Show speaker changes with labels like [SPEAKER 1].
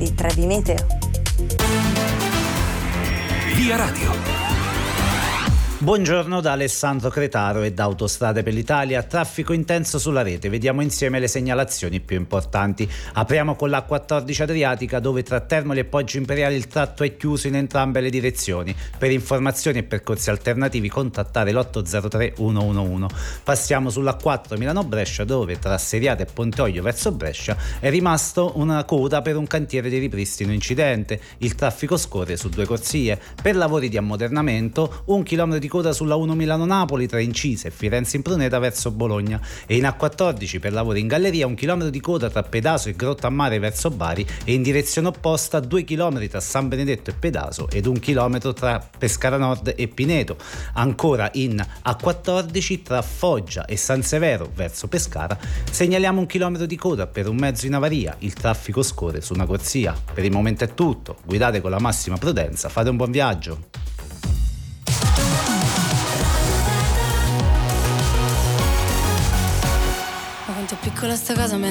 [SPEAKER 1] di 3D Meteo.
[SPEAKER 2] Via Radio.
[SPEAKER 3] Buongiorno da Alessandro Cretaro e da Autostrade per l'Italia. Traffico intenso sulla rete. Vediamo insieme le segnalazioni più importanti. Apriamo con la A14 Adriatica, dove tra Termoli e Poggio Imperiale il tratto è chiuso in entrambe le direzioni. Per informazioni e percorsi alternativi contattare l'803 111. Passiamo sulla 4 Milano-Brescia, dove tra Seriate e Ponte Olio verso Brescia è rimasto una coda per un cantiere di ripristino incidente. Il traffico scorre su 2 corsie. Per lavori di ammodernamento 1 chilometro di coda sulla 1 Milano-Napoli tra Incise e Firenze-Impruneta verso Bologna, e in A14 per lavori in galleria 1 chilometro di coda tra Pedaso e Grotta a Mare verso Bari, e in direzione opposta 2 chilometri tra San Benedetto e Pedaso ed 1 chilometro tra Pescara Nord e Pineto. Ancora in A14 tra Foggia e San Severo verso Pescara segnaliamo 1 chilometro di coda per un mezzo in avaria. Il traffico scorre su una corsia. Per il momento è tutto, guidate con la massima prudenza, fate un buon viaggio.
[SPEAKER 4] Piccola sta casa me